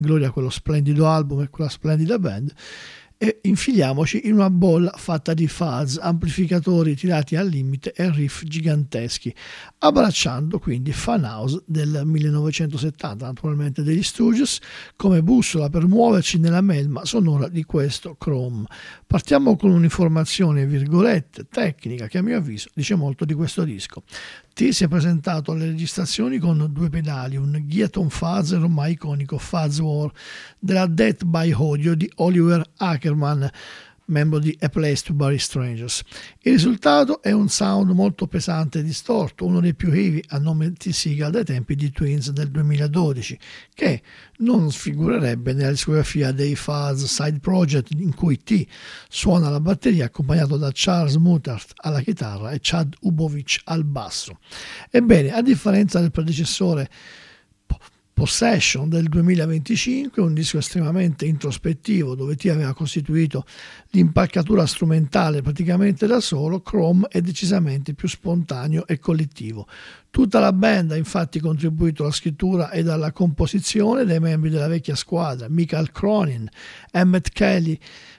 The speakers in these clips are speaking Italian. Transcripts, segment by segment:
gloria a quello splendido album e quella splendida band, e infiliamoci in una bolla fatta di fuzz, amplificatori tirati al limite e riff giganteschi, abbracciando quindi Fun House del 1970, naturalmente degli Stooges, come bussola per muoverci nella melma sonora di questo Chrome. Partiamo con un'informazione, virgolette, tecnica che a mio avviso dice molto di questo disco. T si è presentato alle registrazioni con 2 pedali, un Ghiaton Fuzz e l'ormai iconico Fuzz War della Death by Audio di Oliver Ackerman, membro di A Place to Bury Strangers. Il risultato è un sound molto pesante e distorto, uno dei più heavy a nome T. Seagal dai tempi di Twins del 2012, che non sfigurerebbe nella discografia dei Fuzz Side Project, in cui T suona la batteria accompagnato da Charles Muthart alla chitarra e Chad Ubovic al basso. Ebbene, a differenza del predecessore Possession del 2025, un disco estremamente introspettivo dove T aveva costituito l'impalcatura strumentale praticamente da solo, Chrome è decisamente più spontaneo e collettivo. Tutta la band ha infatti contribuito alla scrittura e alla composizione dai membri della vecchia squadra, Michael Cronin, Emmett Kelly,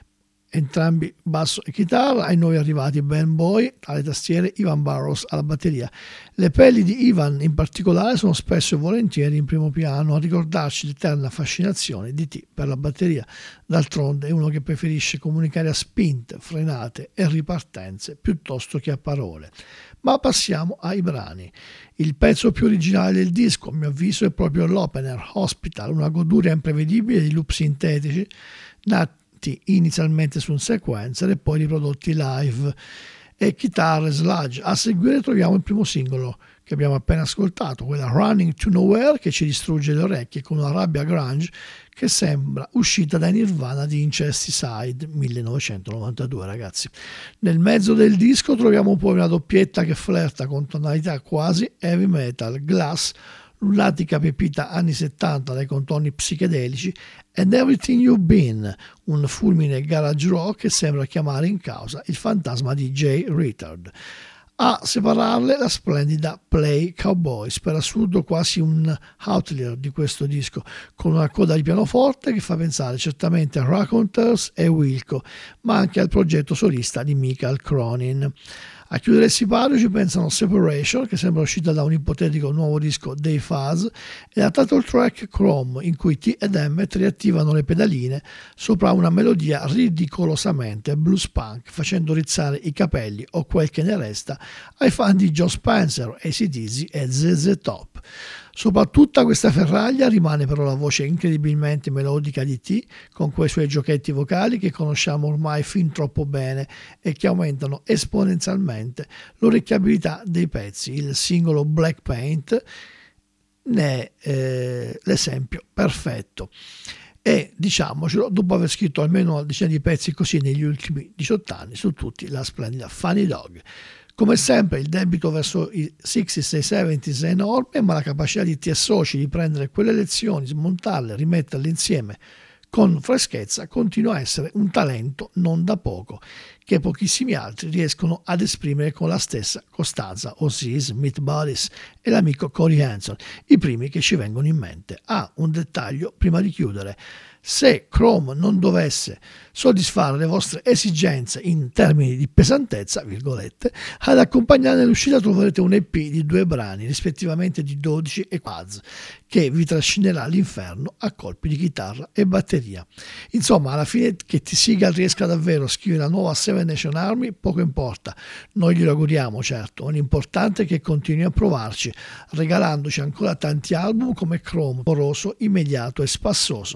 entrambi basso e chitarra, ai nuovi arrivati Ben Boy alle tastiere, Ivan Burrows alla batteria. Le pelli di Ivan in particolare sono spesso e volentieri in primo piano a ricordarci l'eterna fascinazione di T per la batteria. D'altronde è uno che preferisce comunicare a spinte, frenate e ripartenze piuttosto che a parole. Ma passiamo ai brani. Il pezzo più originale del disco, a mio avviso, è proprio l'opener Hospital, una goduria imprevedibile di loop sintetici nati inizialmente su un sequencer e poi riprodotti live, e chitarre sludge. A seguire troviamo il primo singolo che abbiamo appena ascoltato, quella Running to Nowhere, che ci distrugge le orecchie con una rabbia grunge che sembra uscita dai Nirvana di Incesticide 1992, ragazzi. Nel mezzo del disco troviamo poi una doppietta che flirta con tonalità quasi heavy metal, Glass, lunatica pepita anni 70 dai contorni psichedelici, and Everything You've Been, un fulmine garage rock che sembra chiamare in causa il fantasma di Jay Richard. A separarle la splendida Play Cowboys, per assurdo quasi un outlier di questo disco, con una coda di pianoforte che fa pensare certamente a Raconteurs e Wilco, ma anche al progetto solista di Michael Cronin. A chiudere il sipario ci pensano Separation, che sembra uscita da un ipotetico nuovo disco dei Fuzz, e la title track Chrome, in cui T ed Emmett riattivano le pedaline sopra una melodia ridicolosamente blues punk, facendo rizzare i capelli o quel che ne resta ai fan di Joe Spencer, AC/DC e ZZ Top. Sopra tutta questa ferraglia rimane però la voce incredibilmente melodica di T, con quei suoi giochetti vocali che conosciamo ormai fin troppo bene e che aumentano esponenzialmente l'orecchiabilità dei pezzi. Il singolo Black Paint ne è l'esempio perfetto. E diciamocelo, dopo aver scritto almeno una decina di pezzi così negli ultimi 18 anni, su tutti la splendida Funny Dog. Come sempre il debito verso i 60s e i 70s è enorme, ma la capacità di TSOC di prendere quelle lezioni, smontarle, rimetterle insieme con freschezza continua a essere un talento non da poco, che pochissimi altri riescono ad esprimere con la stessa costanza, ossia Smith Buddies e l'amico Corey Hanson, i primi che ci vengono in mente. Un dettaglio prima di chiudere: se Chrome non dovesse soddisfare le vostre esigenze in termini di pesantezza, virgolette, ad accompagnare nell'uscita troverete un EP di 2 brani, rispettivamente di 12 e Quads, che vi trascinerà all'inferno a colpi di chitarra e batteria. Insomma, alla fine che T. Seagal riesca davvero a scrivere la nuova Seven Nation Army, poco importa. Noi glielo auguriamo, certo, l'importante è che continui a provarci, regalandoci ancora tanti album come Chrome, poroso, immediato e spassoso.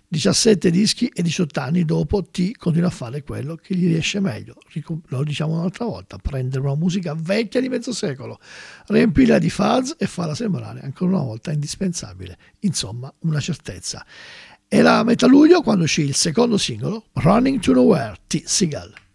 17 dischi e 18 anni dopo T continua a fare quello che gli riesce meglio. Lo diciamo un'altra volta: prendere una musica vecchia di mezzo secolo, riempirla di fuzz e farla sembrare ancora una volta indispensabile. Insomma, una certezza. Era a metà luglio quando uscì il secondo singolo, Running to Nowhere, T. Seagal.